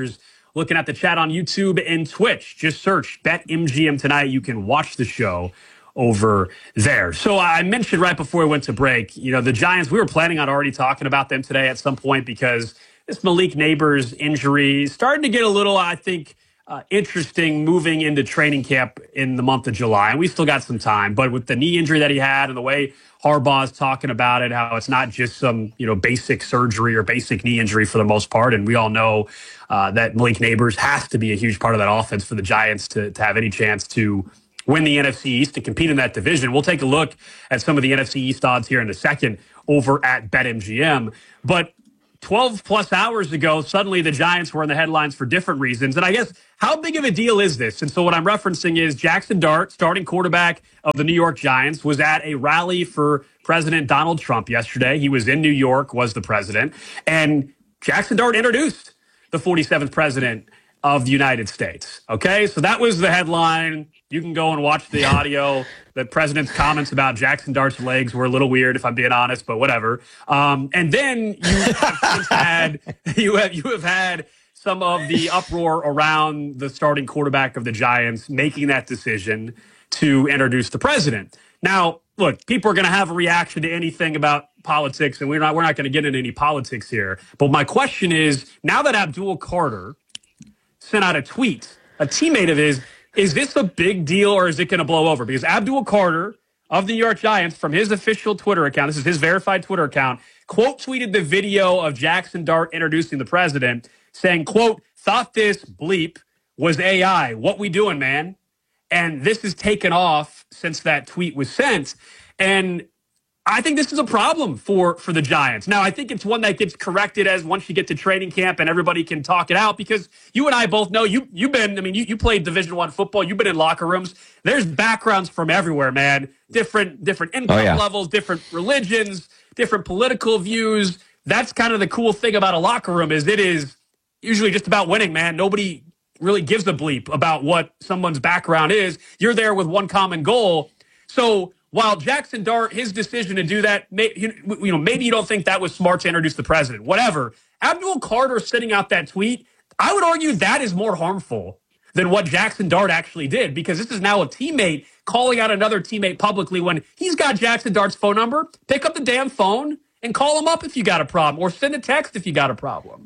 looking at the chat on YouTube and Twitch, just search BetMGM Tonight. You can watch the show over there. So I mentioned right before we went to break, you know, the Giants, we were planning on already talking about them today at some point because this Malik Neighbors injury started to get a little, I think, uh, interesting moving into training camp in the month of July. And we still got some time. But with the knee injury that he had and the way Harbaugh's talking about it, how it's not just some, you know, basic surgery or basic knee injury for the most part. And we all know uh, that Malik Neighbors has to be a huge part of that offense for the Giants to, to have any chance to win the N F C East, to compete in that division. We'll take a look at some of the N F C East odds here in a second over at BetMGM. But twelve plus hours ago, suddenly the Giants were in the headlines for different reasons. And I guess, how big of a deal is this? And so what I'm referencing is Jackson Dart, starting quarterback of the New York Giants, was at a rally for President Donald Trump yesterday. He was in New York, was the president. And Jackson Dart introduced the forty-seventh president of the United States. Okay, so that was the headline. You can go and watch the audio. The president's comments about Jackson Dart's legs were a little weird, if I'm being honest, but whatever. Um, and then you have since had you have you have had some of the uproar around the starting quarterback of the Giants making that decision to introduce the president. Now, look, people are going to have a reaction to anything about politics, and we're not we're not going to get into any politics here. But my question is, now that Abdul Carter sent out a tweet, a teammate of his, is this a big deal or is it going to blow over? Because Abdul Carter of the New York Giants, from his official Twitter account, this is his verified Twitter account, quote tweeted the video of Jackson Dart introducing the president, saying, quote, "Thought this bleep was A I. What we doing, man?" And this has taken off since that tweet was sent. And I think this is a problem for, for the Giants. Now, I think it's one that gets corrected as once you get to training camp and everybody can talk it out, because you and I both know you, you've been, I mean, you, you played Division One football. You've been in locker rooms. There's backgrounds from everywhere, man. Different, different income oh, yeah. levels, different religions, different political views. That's kind of the cool thing about a locker room, is it is usually just about winning, man. Nobody really gives a bleep about what someone's background is. You're there with one common goal. So while Jackson Dart, his decision to do that, you know, maybe you don't think that was smart to introduce the president, whatever. Abdul Carter sending out that tweet, I would argue that is more harmful than what Jackson Dart actually did, because this is now a teammate calling out another teammate publicly when he's got Jackson Dart's phone number. Pick up the damn phone and call him up if you got a problem, or send a text if you got a problem.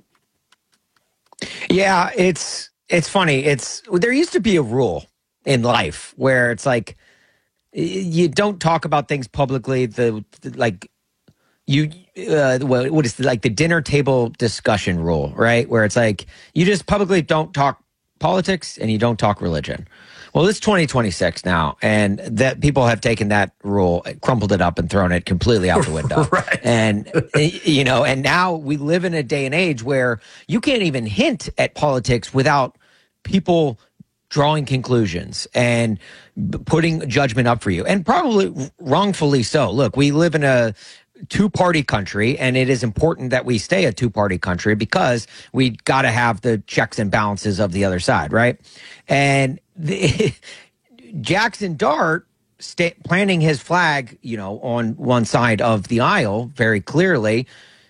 Yeah, it's it's funny. It's there used to be a rule in life where it's like, you don't talk about things publicly. The, the like you, uh, what, what is the, like the dinner table discussion rule, right? Where it's like you just publicly don't talk politics and you don't talk religion. Well, it's twenty twenty-six now, and that people have taken that rule, crumpled it up, and thrown it completely out the window. Right. And you know, and now we live in a day and age where you can't even hint at politics without people drawing conclusions and putting judgment up for you, and probably wrongfully so. Look, we live in a two-party country, and it is important that we stay a two-party country because we got to have the checks and balances of the other side, right? And the, Jackson Dart sta- planting his flag, you know, on one side of the aisle very clearly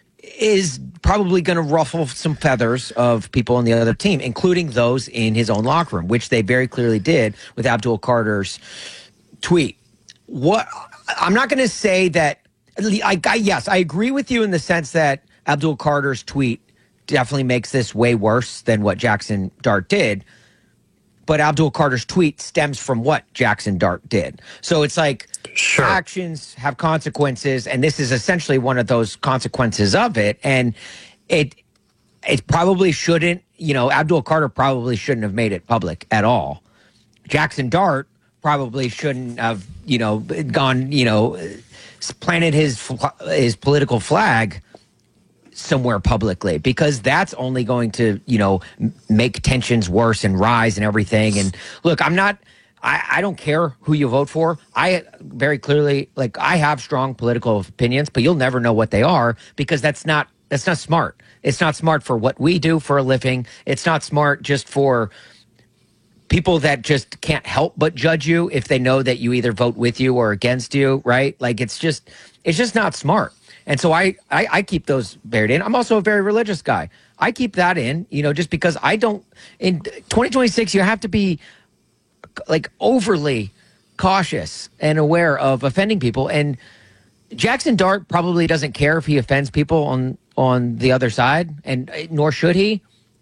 is probably going to ruffle some feathers of people on the other team, including those in his own locker room, which they very clearly did with Abdul Carter's tweet. What I'm not going to say that. I, I, yes, I agree with you in the sense that Abdul Carter's tweet definitely makes this way worse than what Jackson Dart did. But Abdul Carter's tweet stems from what Jackson Dart did. So it's like sure. actions have consequences, and this is essentially one of those consequences of it. And it it probably shouldn't, you know, Abdul Carter probably shouldn't have made it public at all. Jackson Dart probably shouldn't have, you know, gone, you know, planted his his political flag somewhere publicly, because that's only going to, you know, make tensions worse and rise and everything. And look, I'm not, I, I don't care who you vote for. I very clearly, like, I have strong political opinions, but you'll never know what they are, because that's not, that's not smart. It's not smart for what we do for a living. It's not smart just for people that just can't help but judge you if they know that you either vote with you or against you, right? Like, it's just, it's just not smart. And so I, I, I keep those buried in. I'm also a very religious guy. I keep that in, you know, just because I don't, in twenty twenty-six, you have to be like overly cautious and aware of offending people. And Jackson Dart probably doesn't care if he offends people on, on the other side, and nor should he.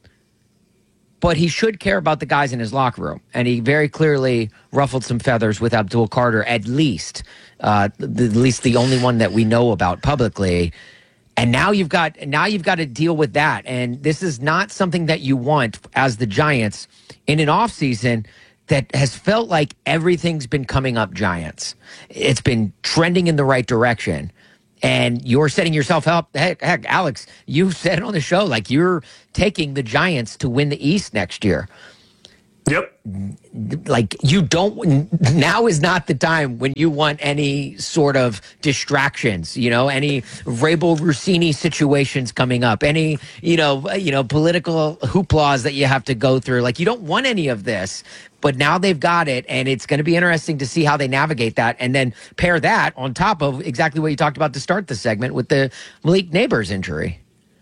But he should care about the guys in his locker room. And he very clearly ruffled some feathers with Abdul Carter, at least, uh, the, at least the only one that we know about publicly. And now you've got now you've got to deal with that. And this is not something that you want as the Giants in an offseason that has felt like everything's been coming up Giants. It's been trending in the right direction. And you're setting yourself up. Heck, heck, Alex, you said it on the show, like you're taking the Giants to win the East next year. Yep. Like you don't, now is not the time when you want any sort of distractions, you know, any Rabel Rossini situations coming up, any, you know, you know, political hooplas that you have to go through. Like you don't want any of this, but now they've got it, and it's going to be interesting to see how they navigate that, and then pair that on top of exactly what you talked about to start the segment with the Malik Neighbors injury.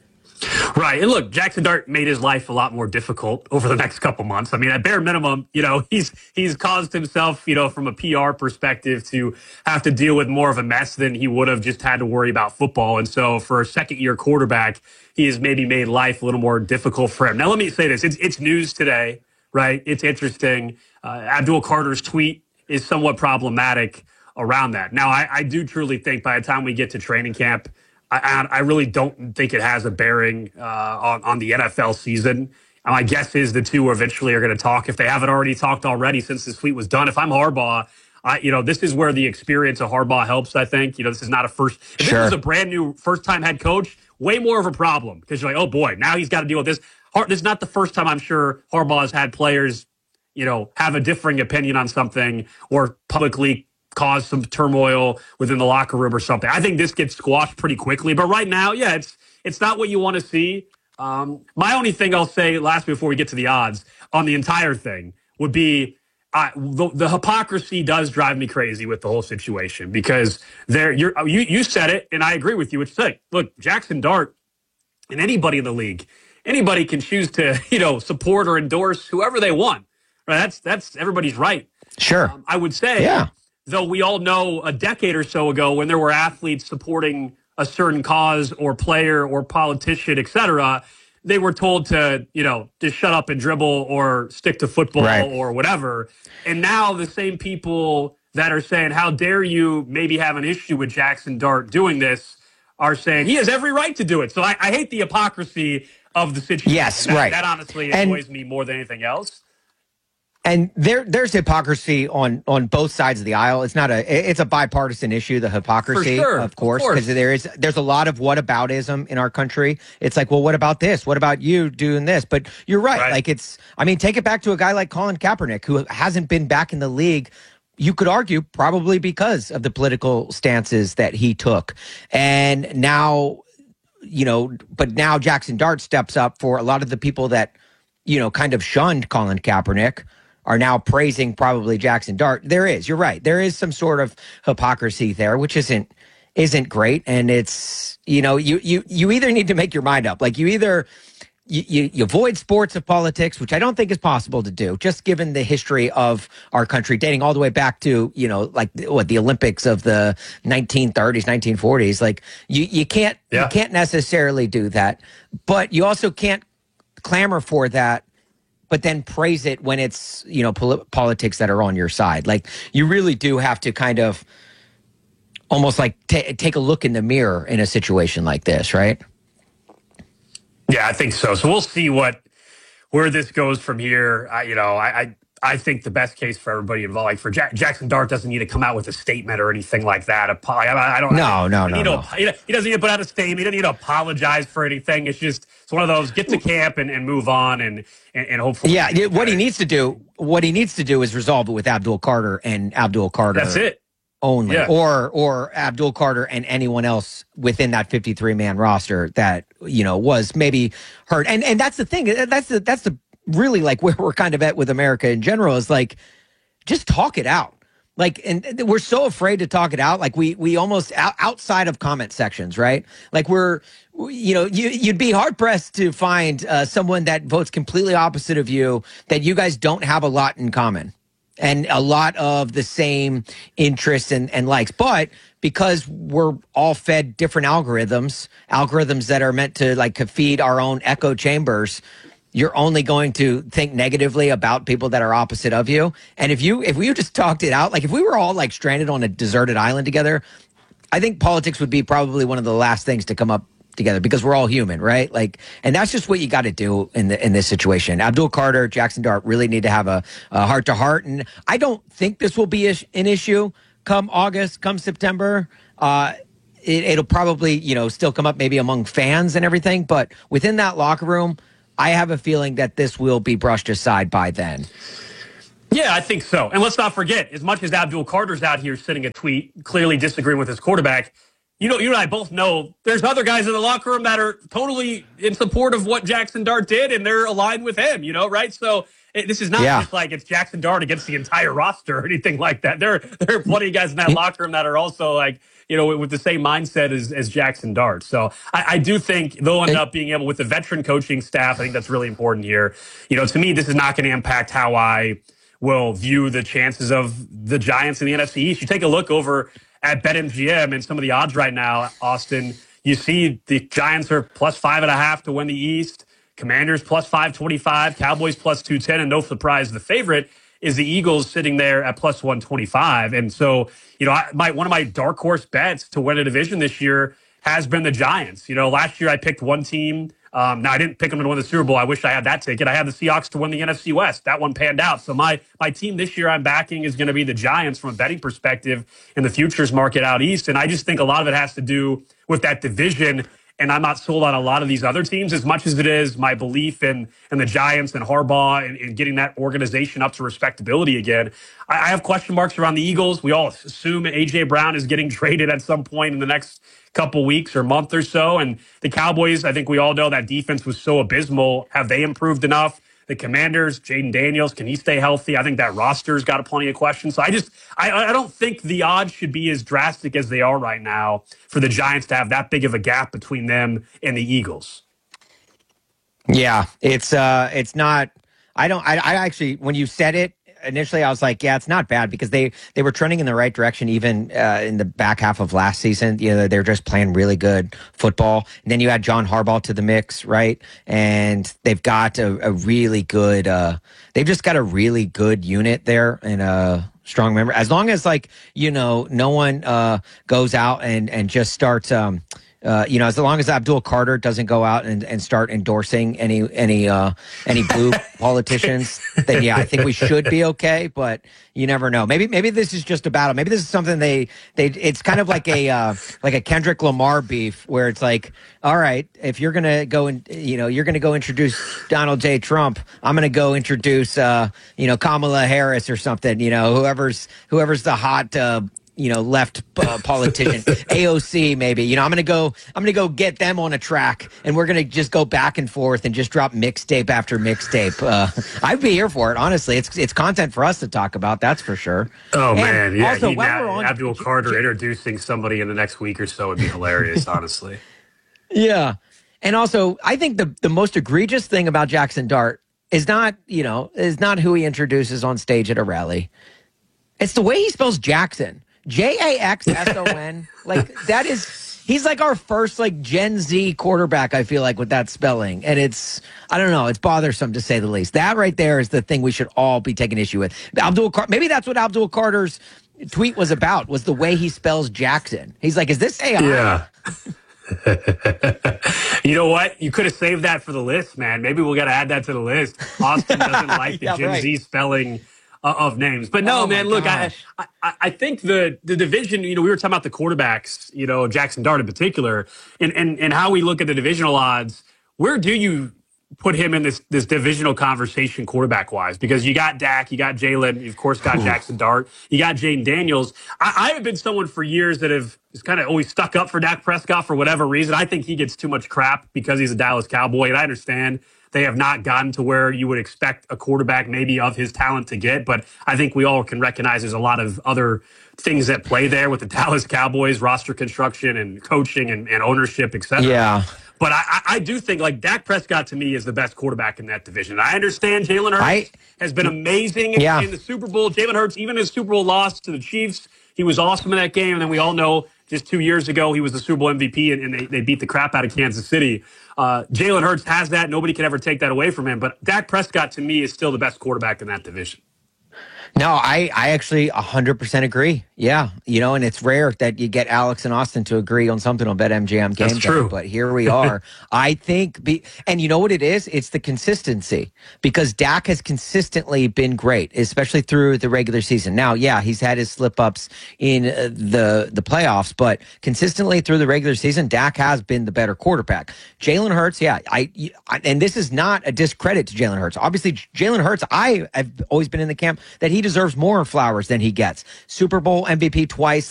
Right. And look, Jackson Dart made his life a lot more difficult over the next couple months. I mean, at bare minimum, you know, he's he's caused himself, you know, from a P R perspective to have to deal with more of a mess than he would have just had to worry about football. And so for a second year quarterback, he has maybe made life a little more difficult for him. Now, let me say this. It's, it's news today, right? It's interesting. Uh, Abdul Carter's tweet is somewhat problematic around that. Now, I, I do truly think by the time we get to training camp, I, I really don't think it has a bearing uh, on, on the N F L season. My guess is the two eventually are going to talk, if they haven't already talked already since this tweet was done. If I'm Harbaugh, I, you know, this is where the experience of Harbaugh helps, I think. You know, this is not a first. If sure. this was a brand new first-time head coach, way more of a problem because you're like, oh, boy, now he's got to deal with this. This is not the first time I'm sure Harbaugh has had players, you know, have a differing opinion on something or publicly cause some turmoil within the locker room or something. I think this gets squashed pretty quickly. But right now, yeah, it's it's not what you want to see. Um, my only thing I'll say last before we get to the odds on the entire thing would be uh, the, the hypocrisy does drive me crazy with the whole situation because there you're you you said it and I agree with you. It's like, look, Jackson Dart and anybody in the league, anybody can choose to you know support or endorse whoever they want. Right? That's that's everybody's right. Sure, um, I would say. Yeah. Though we all know a decade or so ago when there were athletes supporting a certain cause or player or politician, et cetera, they were told to, you know, just shut up and dribble or stick to football right. or whatever. And now the same people that are saying, how dare you maybe have an issue with Jackson Dart doing this are saying he has every right to do it. So I, I hate the hypocrisy of the situation. Yes, that, right. That honestly and- annoys me more than anything else. And there, there's hypocrisy on, on both sides of the aisle. It's not a, it's a bipartisan issue, the hypocrisy, For sure, of course, because there is, there's a lot of whataboutism in our country. It's like, well, what about this? What about you doing this? But you're right. Right. Like it's, I mean, take it back to a guy like Colin Kaepernick, who hasn't been back in the league. You could argue probably because of the political stances that he took. And now, you know, but now Jackson Dart steps up for a lot of the people that, you know, kind of shunned Colin Kaepernick are now praising probably Jackson Dart. There is, you're right. There is some sort of hypocrisy there, which isn't isn't great. And it's, you know, you you you either need to make your mind up. Like you either you, you, you avoid sports of politics, which I don't think is possible to do, just given the history of our country, dating all the way back to, you know, like what the Olympics of the nineteen thirties, nineteen forties. Like you you can't yeah. you can't necessarily do that, but you also can't clamor for that but then praise it when it's, you know, pol- politics that are on your side. Like, you really do have to kind of almost like t- take a look in the mirror in a situation like this, right? Yeah, I think so. So we'll see what where this goes from here. I, you know, I, I I think the best case for everybody involved, like for Jack, Jackson Dart, doesn't need to come out with a statement or anything like that. I, I don't. No, I, no, I no, no. no. He doesn't need to put out a statement. He doesn't need to apologize for anything. It's just it's one of those get to camp and, and move on and and, and hopefully. Yeah, what he needs to do, what he needs to do is resolve it with Abdul Carter and Abdul Carter. That's it. Only, yeah. or or Abdul Carter and anyone else within that fifty-three man roster that, you know, was maybe hurt. And and that's the thing. That's the that's the really like where we're kind of at with America in general is like, just talk it out. Like, and we're so afraid to talk it out. Like we, we almost out, outside of comment sections, right? Like we're, you know, you, you'd be hard pressed to find uh, someone that votes completely opposite of you, that you guys don't have a lot in common and a lot of the same interests and, and likes. But because we're all fed different algorithms, algorithms that are meant to like feed our own echo chambers, you're only going to think negatively about people that are opposite of you. And if you if we just talked it out, like if we were all like stranded on a deserted island together, I think politics would be probably one of the last things to come up together because we're all human, right? Like, and that's just what you got to do in the in this situation. Abdul Carter, Jackson Dart really need to have a, a heart to heart, and I don't think this will be ish, an issue come August, come September. Uh, it, it'll probably you know still come up maybe among fans and everything, but within that locker room, I have a feeling that this will be brushed aside by then. Yeah, I think so. And let's not forget, as much as Abdul Carter's out here sending a tweet, clearly disagreeing with his quarterback, you know, you and I both know there's other guys in the locker room that are totally in support of what Jackson Dart did, and they're aligned with him, you know, right? So it, this is not yeah. just like it's Jackson Dart against the entire roster or anything like that. There, there are plenty of guys in that locker room that are also like, you know, with the same mindset as, as Jackson Dart. So I, I do think they'll end up being able, with the veteran coaching staff, I think that's really important here. You know, to me, this is not going to impact how I will view the chances of the Giants in the N F C East. You take a look over at BetMGM and some of the odds right now, Austin, you see the Giants are plus five and a half to win the East, Commanders plus five twenty-five, Cowboys plus two ten, and no surprise, the favorite is the Eagles sitting there at plus one twenty-five. And so, you know, I, my, one of my dark horse bets to win a division this year has been the Giants. You know, last year I picked one team. Um, now, I didn't pick them to win the Super Bowl. I wish I had that ticket. I had the Seahawks to win the N F C West. That one panned out. So my my team this year I'm backing is going to be the Giants from a betting perspective in the futures market out east. And I just think a lot of it has to do with that division. And I'm not sold on a lot of these other teams as much as it is my belief in, in the Giants and Harbaugh and, and getting that organization up to respectability again. I, I have question marks around the Eagles. We all assume A J. Brown is getting traded at some point in the next couple weeks or month or so. And the Cowboys, I think we all know that defense was so abysmal. Have they improved enough? The Commanders, Jaden Daniels, can he stay healthy? I think that roster's got plenty of questions. So I just, I, I don't think the odds should be as drastic as they are right now for the Giants to have that big of a gap between them and the Eagles. Yeah, it's uh, it's not. I don't. I, I actually, when you said it initially, I was like, yeah, it's not bad because they they were trending in the right direction even uh, in the back half of last season. You know, they're just playing really good football. And then you add John Harbaugh to the mix, right? And they've got a, a really good. Uh, they've just got a really good unit there and a strong member. As long as like you know, no one uh, goes out and and just starts. Um, Uh, you know, as long as Abdul Carter doesn't go out and, and start endorsing any any uh, any blue politicians, then yeah, I think we should be okay. But you never know. Maybe maybe this is just a battle. Maybe this is something they they. It's kind of like a uh, like a Kendrick Lamar beef where it's like, all right, if you're gonna go and you know you're gonna go introduce Donald J. Trump, I'm gonna go introduce uh, you know Kamala Harris or something. You know, whoever's whoever's the hot. Uh, you know, left uh, politician, A O C maybe, you know, I'm going to go, I'm going to go get them on a track and we're going to just go back and forth and just drop mixtape after mixtape. Uh, I'd be here for it. Honestly, it's, it's content for us to talk about. That's for sure. Oh and man. Yeah. Also, he, when now, we're on, Abdul Carter introducing somebody in the next week or so would be hilarious, honestly. Yeah. And also I think the, the most egregious thing about Jackson Dart is not, you know, is not who he introduces on stage at a rally. It's the way he spells Jackson. J A X S O N. Like, that is, he's like our first, like, Gen Z quarterback, I feel like, with that spelling. And it's, I don't know, it's bothersome to say the least. That right there is the thing we should all be taking issue with. Abdul Car- Maybe that's what Abdul Carter's tweet was about, was the way he spells Jackson. He's like, is this A I? Yeah. You know what? You could have saved that for the list, man. Maybe we got to add that to the list. Austin doesn't like the yeah, Gen right. Z spelling of names. But no, oh man, look, I, I I think the the division, you know, we were talking about the quarterbacks, you know, Jackson Dart in particular, and, and, and how we look at the divisional odds. Where do you put him in this this divisional conversation quarterback-wise? Because you got Dak, you got Jalen, you of course got Ooh. Jackson Dart, you got Jaden Daniels. I, I have been someone for years that have just kind of always stuck up for Dak Prescott for whatever reason. I think he gets too much crap because he's a Dallas Cowboy, and I understand They have not gotten to where you would expect a quarterback maybe of his talent to get, but I think we all can recognize there's a lot of other things that play there with the Dallas Cowboys roster construction and coaching and, and ownership, et cetera. Yeah. But I, I do think, like, Dak Prescott, to me, is the best quarterback in that division. I understand Jalen Hurts I, has been amazing in, yeah. in the Super Bowl. Jalen Hurts, even his Super Bowl loss to the Chiefs, he was awesome in that game. And then we all know just two years ago, he was the Super Bowl M V P, and, and they, they beat the crap out of Kansas City. Uh, Jalen Hurts has that. Nobody can ever take that away from him. But Dak Prescott, to me, is still the best quarterback in that division. No, I, I actually one hundred percent agree. Yeah. You know, and it's rare that you get Alex and Austin to agree on something on BetMGM Game Day. That's true. But here we are. I think, be, and you know what it is? It's the consistency, because Dak has consistently been great, especially through the regular season. Now, yeah, he's had his slip-ups in uh, the, the playoffs, but consistently through the regular season, Dak has been the better quarterback. Jalen Hurts, yeah, I, I and this is not a discredit to Jalen Hurts. Obviously, Jalen Hurts, I have always been in the camp that he deserves more flowers than he gets. Super Bowl M V P twice.